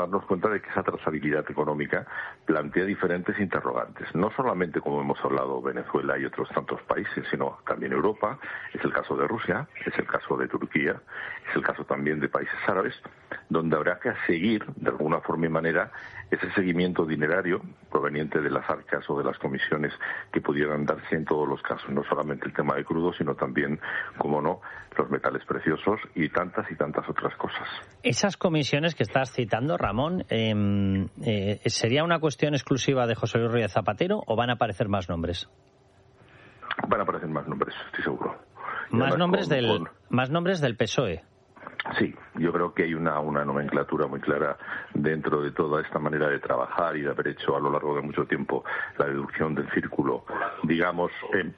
darnos cuenta de que esa trazabilidad económica plantea diferentes interrogantes. No solamente, como hemos hablado, Venezuela y otros tantos países, sino también Europa. Es el caso de Rusia, es el caso de Turquía, es el caso también de países árabes, donde habrá que seguir, de alguna forma y manera, ese seguimiento dinerario proveniente de las arcas o de las comisiones que pudieran darse en todos los casos, no solamente el tema de crudo, sino también, como no, los metales preciosos y tantas otras cosas. Esas comisiones que estás citando, Ramón, ¿sería una cuestión exclusiva de José Luis Rodríguez Zapatero o van a aparecer más nombres? Van a aparecer más nombres, estoy seguro. Más nombres del PSOE. Sí, yo creo que hay una nomenclatura muy clara dentro de toda esta manera de trabajar y de haber hecho a lo largo de mucho tiempo la deducción del círculo, digamos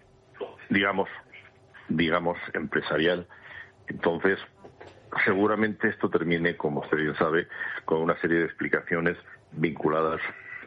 empresarial. Entonces, seguramente esto termine, como usted bien sabe, con una serie de explicaciones vinculadas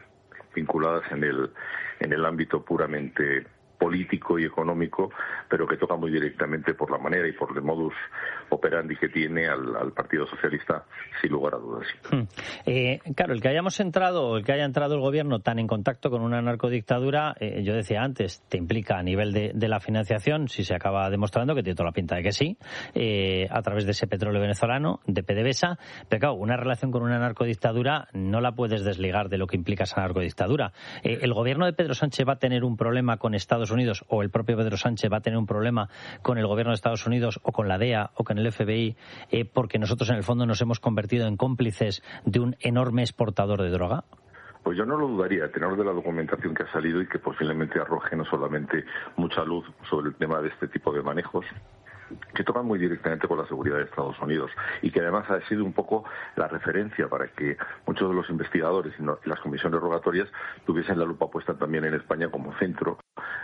en el ámbito puramente político y económico, pero que toca muy directamente por la manera y por el modus operandi que tiene al Partido Socialista, sin lugar a dudas. Claro, el que haya entrado el gobierno tan en contacto con una narcodictadura, yo decía antes, te implica a nivel de la financiación, si se acaba demostrando, que tiene toda la pinta de que sí, a través de ese petróleo venezolano, de PDVSA, pero claro, una relación con una narcodictadura no la puedes desligar de lo que implica esa narcodictadura. ¿El gobierno de Pedro Sánchez va a tener un problema con Estados Unidos, o el propio Pedro Sánchez va a tener un problema con el gobierno de Estados Unidos o con la DEA o con el FBI, porque nosotros en el fondo nos hemos convertido en cómplices de un enorme exportador de droga? Pues yo no lo dudaría, a tenor de la documentación que ha salido y que posiblemente arroje no solamente mucha luz sobre el tema de este tipo de manejos, que tocan muy directamente con la seguridad de Estados Unidos y que además ha sido un poco la referencia para que muchos de los investigadores y las comisiones rogatorias tuviesen la lupa puesta también en España como centro,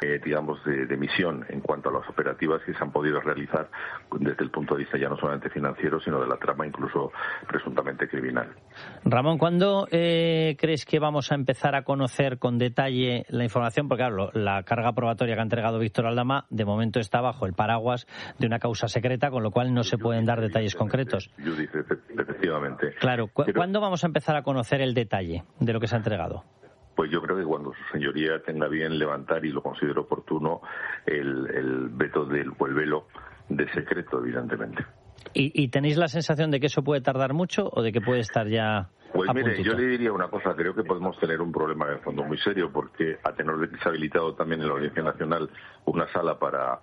de misión en cuanto a las operativas que se han podido realizar desde el punto de vista ya no solamente financiero, sino de la trama incluso presuntamente criminal. Ramón, ¿cuándo crees que vamos a empezar a conocer con detalle la información? Porque claro, la carga probatoria que ha entregado Víctor Aldama de momento está bajo el paraguas de una causa secreta, con lo cual no se pueden dar detalles concretos. Judith, efectivamente. Claro, ¿cuándo vamos a empezar a conocer el detalle de lo que se ha entregado? Pues yo creo que cuando su señoría tenga bien levantar, y lo considero oportuno, el veto o el velo de secreto, evidentemente. ¿Y tenéis la sensación de que eso puede tardar mucho o de que puede estar ya Pues a mire, puntito? yo le diría una cosa, creo que podemos tener un problema de fondo muy serio, porque a tenor de que se ha habilitado también en la Audiencia Nacional una sala para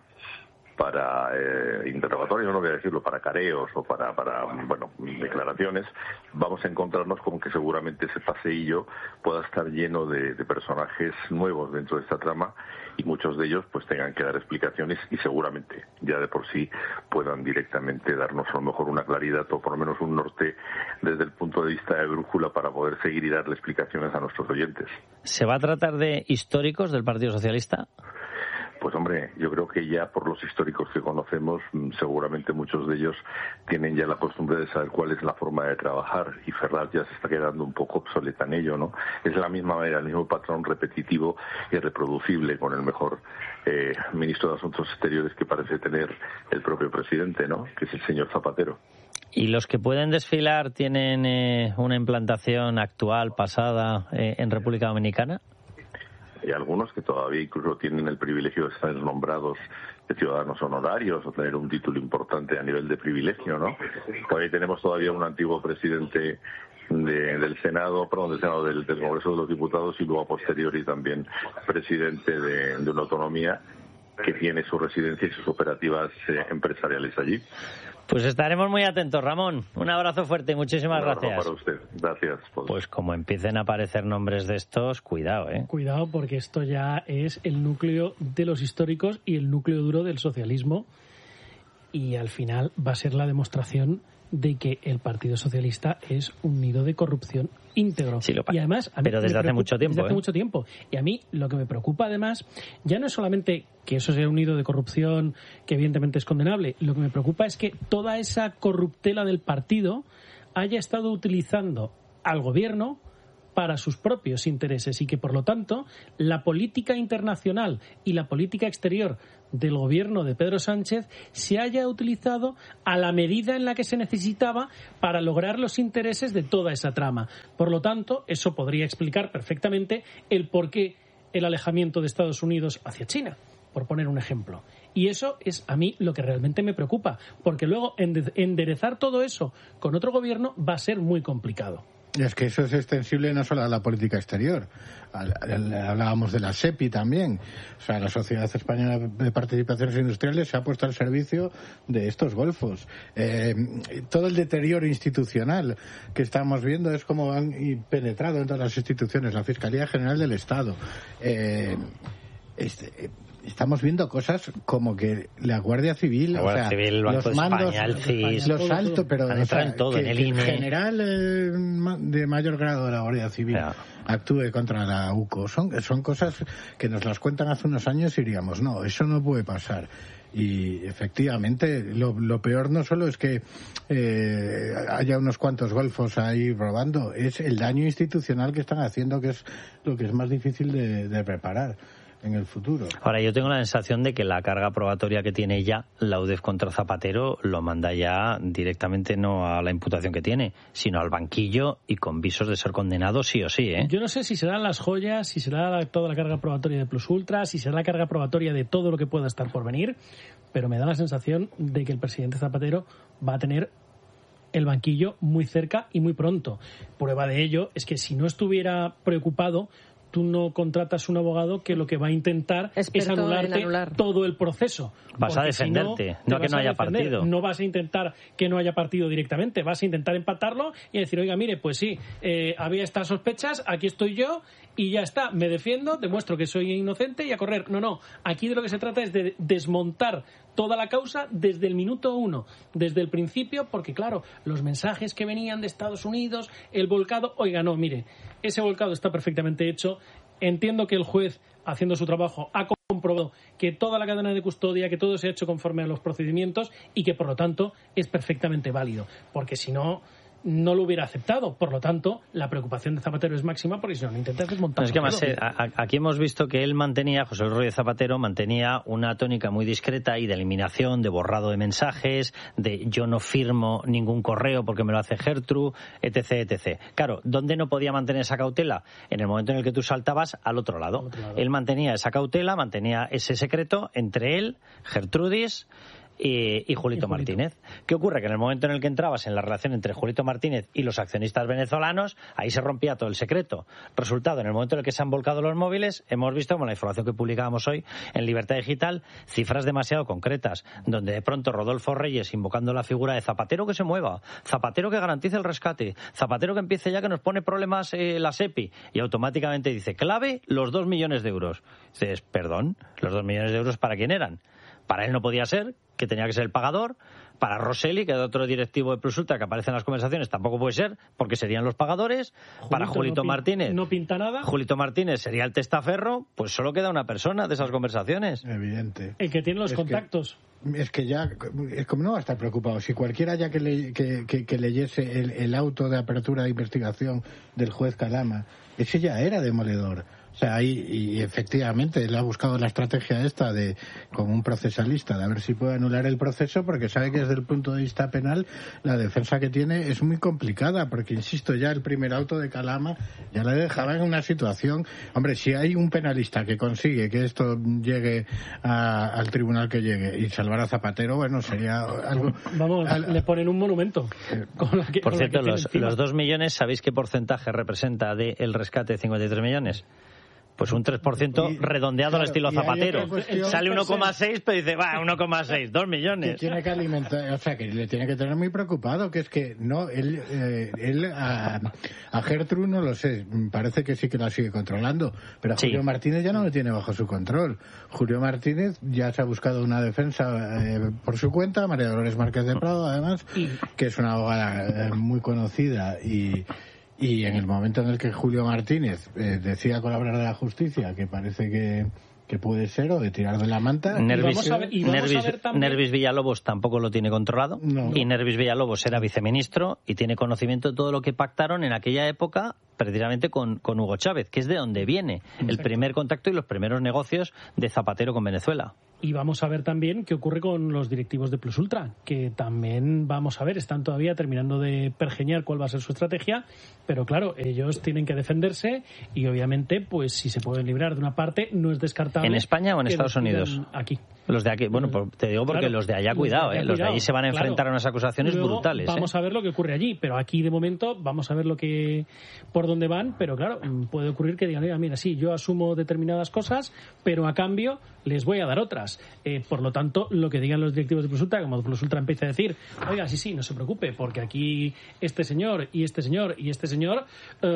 interrogatorios, no voy a decirlo, para careos o para declaraciones, vamos a encontrarnos con que seguramente ese paseillo pueda estar lleno de personajes nuevos dentro de esta trama, y muchos de ellos pues tengan que dar explicaciones y seguramente ya de por sí puedan directamente darnos a lo mejor una claridad o por lo menos un norte desde el punto de vista de brújula para poder seguir y darle explicaciones a nuestros oyentes. ¿Se va a tratar de históricos del Partido Socialista? Pues hombre, yo creo que ya por los históricos que conocemos, seguramente muchos de ellos tienen ya la costumbre de saber cuál es la forma de trabajar, y Ferraz ya se está quedando un poco obsoleta en ello, ¿no? Es la misma manera, el mismo patrón repetitivo y reproducible con el mejor ministro de Asuntos Exteriores que parece tener el propio presidente, ¿no? Que es el señor Zapatero. ¿Y los que pueden desfilar tienen una implantación actual, pasada, en República Dominicana? Hay algunos que todavía incluso tienen el privilegio de estar nombrados de ciudadanos honorarios o tener un título importante a nivel de privilegio, ¿no? Por ahí tenemos todavía un antiguo presidente del Congreso de los Diputados, y luego a posteriori también presidente de una autonomía que tiene su residencia y sus operativas empresariales allí. Pues estaremos muy atentos, Ramón. Un abrazo fuerte y muchísimas gracias. Un abrazo para usted. Gracias. Pues como empiecen a aparecer nombres de estos, cuidado, ¿eh? Cuidado, porque esto ya es el núcleo de los históricos y el núcleo duro del socialismo, y al final va a ser la demostración de que el Partido Socialista es un nido de corrupción íntegro. Sí, y además, pero desde hace mucho tiempo. Desde hace mucho tiempo. Y a mí lo que me preocupa además ya no es solamente que eso sea un nido de corrupción que evidentemente es condenable. Lo que me preocupa es que toda esa corruptela del partido haya estado utilizando al gobierno para sus propios intereses y que, por lo tanto, la política internacional y la política exterior del gobierno de Pedro Sánchez se haya utilizado a la medida en la que se necesitaba para lograr los intereses de toda esa trama. Por lo tanto, eso podría explicar perfectamente el porqué el alejamiento de Estados Unidos hacia China, por poner un ejemplo. Y eso es a mí lo que realmente me preocupa, porque luego enderezar todo eso con otro gobierno va a ser muy complicado. Y es que eso es extensible no solo a la política exterior. Hablábamos de la SEPI también. O sea, la Sociedad Española de Participaciones Industriales se ha puesto al servicio de estos golfos. Todo el deterioro institucional que estamos viendo es como han penetrado en todas las instituciones, la Fiscalía General del Estado. Estamos viendo cosas como que la Guardia Civil, los mandos, España, el CIS, los altos, pero en todo, en el INE. El general de mayor grado de la Guardia Civil actúe contra la UCO. Son cosas que nos las cuentan hace unos años y diríamos, no, eso no puede pasar. Y efectivamente, lo peor no solo es que haya unos cuantos golfos ahí robando, es el daño institucional que están haciendo, que es lo que es más difícil de reparar en el futuro. Ahora, yo tengo la sensación de que la carga probatoria que tiene ya la UDEF contra Zapatero lo manda ya directamente no a la imputación que tiene, sino al banquillo y con visos de ser condenado sí o sí, ¿eh? Yo no sé si serán las joyas, si será toda la carga probatoria de Plus Ultra, si será la carga probatoria de todo lo que pueda estar por venir, pero me da la sensación de que el presidente Zapatero va a tener el banquillo muy cerca y muy pronto. Prueba de ello es que si no estuviera preocupado, tú no contratas un abogado que lo que va a intentar es anularte todo el proceso. Vas a defenderte, no que no haya partido. No vas a intentar que no haya partido directamente, vas a intentar empatarlo y decir, oiga, mire, pues sí, había estas sospechas, aquí estoy yo y ya está, me defiendo, demuestro que soy inocente y a correr. No, aquí de lo que se trata es de desmontar toda la causa desde el minuto 1, desde el principio, porque claro, los mensajes que venían de Estados Unidos, el volcado, oiga, no, mire, ese volcado está perfectamente hecho. Entiendo que el juez, haciendo su trabajo, ha comprobado que toda la cadena de custodia, que todo se ha hecho conforme a los procedimientos y que, por lo tanto, es perfectamente válido. Porque si no, no lo hubiera aceptado. Por lo tanto, la preocupación de Zapatero es máxima porque si no, intenta desmontar. Es que además, aquí hemos visto que él mantenía, José Luis Rodríguez Zapatero mantenía una tónica muy discreta y de eliminación, de borrado de mensajes, de yo no firmo ningún correo porque me lo hace Gertrude, etc. Claro, ¿dónde no podía mantener esa cautela? En el momento en el que tú saltabas al otro lado. Él mantenía esa cautela, mantenía ese secreto entre él, Gertrudis y Julito Martínez. ¿Qué ocurre? Que en el momento en el que entrabas en la relación entre Julito Martínez y los accionistas venezolanos, ahí se rompía todo el secreto. Resultado, en el momento en el que se han volcado los móviles, hemos visto, como la información que publicábamos hoy en Libertad Digital, cifras demasiado concretas, donde de pronto Rodolfo Reyes, invocando la figura de Zapatero que se mueva, Zapatero que garantice el rescate, Zapatero que empiece ya que nos pone problemas la SEPI, y automáticamente dice, clave, los 2 millones de euros. Dices, perdón, ¿los 2 millones de euros para quién eran? Para él no podía ser, que tenía que ser el pagador. Para Rosselli, que era otro directivo de Plus Ultra que aparece en las conversaciones, tampoco puede ser, porque serían los pagadores. Para Julito Martínez, no pinta nada. Julito Martínez sería el testaferro, pues solo queda una persona de esas conversaciones. Evidente. El que tiene los contactos. Es que ya, es como no va a estar preocupado. Si cualquiera ya que leyese el auto de apertura de investigación del juez Calama, ese ya era demoledor. O sea, y efectivamente él ha buscado la estrategia esta de, como un procesalista, de a ver si puede anular el proceso, porque sabe que desde el punto de vista penal la defensa que tiene es muy complicada, porque insisto, ya el primer auto de Calama ya le dejaba en una situación. Hombre, si hay un penalista que consigue que esto llegue al tribunal que llegue y salvar a Zapatero, bueno, sería algo. Vamos, le ponen un monumento. Por cierto, los 2 millones, ¿sabéis qué porcentaje representa del rescate de 53 millones? Pues un 3% redondeado al estilo Zapatero. Sale 1,6, pero dice, 1,6, 2 millones. Que tiene que alimentar, o sea, que le tiene que tener muy preocupado, que es que no, él a Gertrude no lo sé, parece que sí que la sigue controlando, pero a Julio Martínez ya no lo tiene bajo su control. Julio Martínez ya se ha buscado una defensa por su cuenta, María Dolores Márquez de Prado, además, que es una abogada muy conocida y en el momento en el que Julio Martínez decida colaborar de la justicia, que parece que puede ser, o de tirar de la manta. Nervis Villalobos tampoco lo tiene controlado. No. Y Nervis Villalobos era viceministro y tiene conocimiento de todo lo que pactaron en aquella época precisamente con Hugo Chávez, que es de donde viene el primer contacto y los primeros negocios de Zapatero con Venezuela. Y vamos a ver también qué ocurre con los directivos de Plus Ultra, que también vamos a ver, están todavía terminando de pergeñar cuál va a ser su estrategia, pero claro, ellos tienen que defenderse y obviamente, pues si se pueden librar de una parte, no es descartable. ¿En España o en Estados Unidos? Aquí. Los de aquí, bueno, pues te digo porque claro, los de allá, cuidado, los de allí se van a enfrentar a unas acusaciones luego brutales. Vamos a ver lo que ocurre allí, pero aquí de momento vamos a ver por dónde van, pero claro, puede ocurrir que digan, mira, sí, yo asumo determinadas cosas, pero a cambio les voy a dar otras. Por lo tanto, lo que digan los directivos de Plus Ultra, como Plus Ultra empieza a decir, oiga, sí, no se preocupe, porque aquí este señor y este señor y este señor,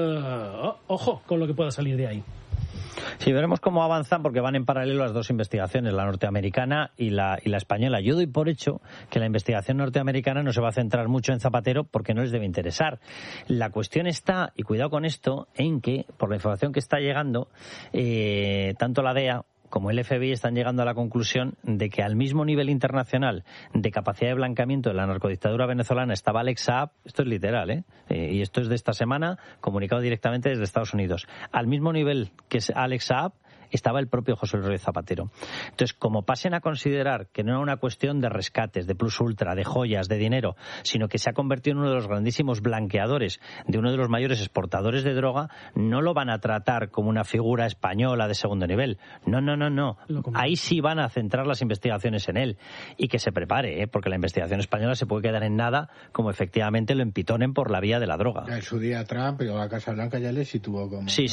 ojo con lo que pueda salir de ahí. Sí, veremos cómo avanzan porque van en paralelo las dos investigaciones, la norteamericana y la española. Yo doy por hecho que la investigación norteamericana no se va a centrar mucho en Zapatero porque no les debe interesar. La cuestión está, y cuidado con esto, en que, por la información que está llegando, tanto la DEA como el FBI están llegando a la conclusión de que al mismo nivel internacional de capacidad de blanqueamiento de la narcodictadura venezolana estaba Alex Saab, esto es literal, y esto es de esta semana, comunicado directamente desde Estados Unidos. Al mismo nivel que es Alex Saab estaba el propio José Rodríguez Zapatero. Entonces, como pasen a considerar que no era una cuestión de rescates, de Plus Ultra, de joyas, de dinero, sino que se ha convertido en uno de los grandísimos blanqueadores de uno de los mayores exportadores de droga, no lo van a tratar como una figura española de segundo nivel. No. Ahí sí van a centrar las investigaciones en él. Y que se prepare, porque la investigación española se puede quedar en nada, como efectivamente lo empitonen por la vía de la droga. En su día Trump, pero la Casa Blanca ya le situó como... Sí.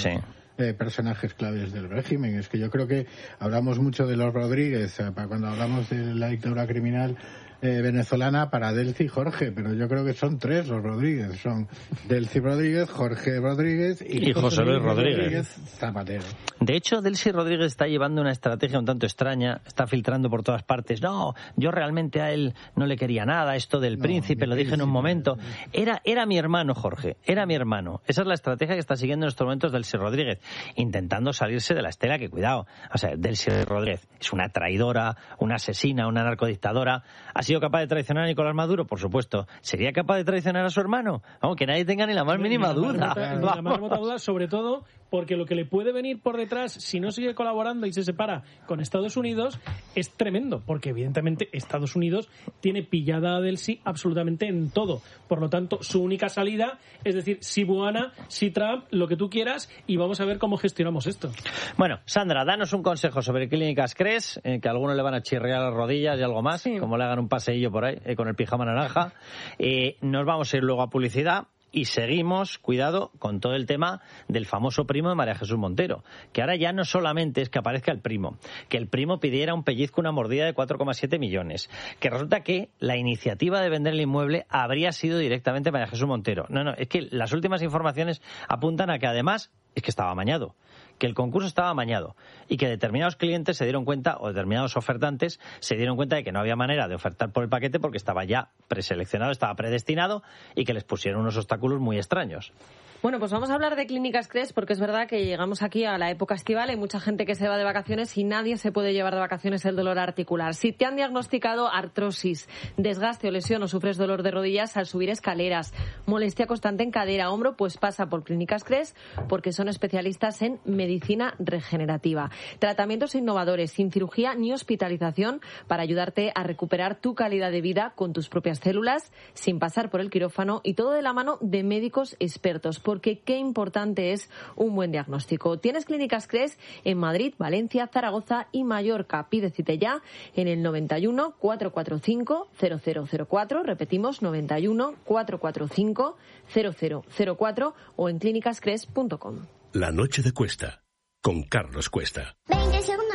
Personajes claves del régimen. Es que yo creo que hablamos mucho de los Rodríguez cuando hablamos de la dictadura criminal venezolana para Delcy y Jorge, pero yo creo que son tres los Rodríguez. Son Delcy Rodríguez, Jorge Rodríguez y José Luis Rodríguez Zapatero. De hecho, Delcy Rodríguez está llevando una estrategia un tanto extraña, está filtrando por todas partes. No, yo realmente a él no le quería nada, esto del príncipe, lo dije en un momento. Era mi hermano, Jorge, era mi hermano. Esa es la estrategia que está siguiendo en estos momentos Delcy Rodríguez, intentando salirse de la estela, que cuidado. O sea, Delcy Rodríguez es una traidora, una asesina, una narcodictadora. ¿Ha sido capaz de traicionar a Nicolás Maduro? Por supuesto. ¿Sería capaz de traicionar a su hermano? Vamos, que nadie tenga ni la más mínima duda. La más remota duda, sobre todo porque lo que le puede venir por detrás, si no sigue colaborando y se separa con Estados Unidos, es tremendo, porque evidentemente Estados Unidos tiene pillada a Delcy absolutamente en todo. Por lo tanto, su única salida es decir, si Buana, si Trump, lo que tú quieras, y vamos a ver cómo gestionamos esto. Bueno, Sandra, danos un consejo sobre Clínicas Cres, que a algunos le van a chirriar las rodillas y algo más, como le hagan un paseillo por ahí, con el pijama naranja. Nos vamos a ir luego a publicidad. Y seguimos, cuidado, con todo el tema del famoso primo de María Jesús Montero, que ahora ya no solamente es que aparezca el primo, que el primo pidiera un pellizco, una mordida de 4,7 millones, que resulta que la iniciativa de vender el inmueble habría sido directamente María Jesús Montero. No, es que las últimas informaciones apuntan a que además es que estaba amañado, que el concurso estaba amañado y que determinados clientes se dieron cuenta, o determinados ofertantes se dieron cuenta de que no había manera de ofertar por el paquete porque estaba ya preseleccionado, estaba predestinado, y que les pusieron unos obstáculos muy extraños. Bueno, pues vamos a hablar de Clínicas Cres, porque es verdad que llegamos aquí a la época estival, hay mucha gente que se va de vacaciones y nadie se puede llevar de vacaciones el dolor articular. Si te han diagnosticado artrosis, desgaste o lesión, o sufres dolor de rodillas al subir escaleras, molestia constante en cadera, hombro, pues pasa por Clínicas Cres, porque son especialistas en medicina regenerativa. Tratamientos innovadores, sin cirugía ni hospitalización, para ayudarte a recuperar tu calidad de vida con tus propias células, sin pasar por el quirófano, y todo de la mano de médicos expertos, porque qué importante es un buen diagnóstico. Tienes Clínicas Cres en Madrid, Valencia, Zaragoza y Mallorca. Pide cita ya en el 91 445 0004, repetimos, 91 445 0004, o en clínicascres.com. La noche de Cuesta, con Carlos Cuesta. 20 segundos